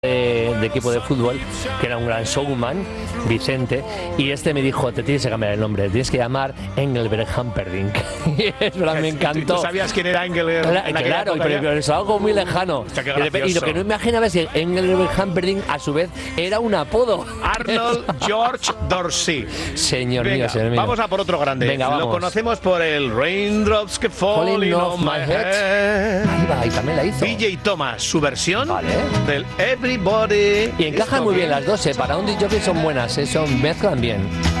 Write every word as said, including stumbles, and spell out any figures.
De, de equipo de fútbol, que era un gran showman, Vicente, y este me dijo, te tienes que cambiar el nombre, tienes que llamar Engelbert Humperdinck. Y eso me encantó. ¿Tú sabías quién era Engelbert? Claro, claro, pero, pero es algo muy lejano. Hostia, qué y, de, y lo que no imaginaba es que Engelbert Humperdinck a su vez era un apodo. Arnold George Dorsey. Señor Venga, mío, señor mío. Vamos a por otro grande. Venga, vamos. Lo conocemos por el Raindrops que Falling on My Head. Ahí va, y también la hizo. D J Thomas, su versión vale. del Everybody. Y encajan muy bien las dos, ¿eh? Para un D J son buenas, ¿eh? Son, mezclan bien.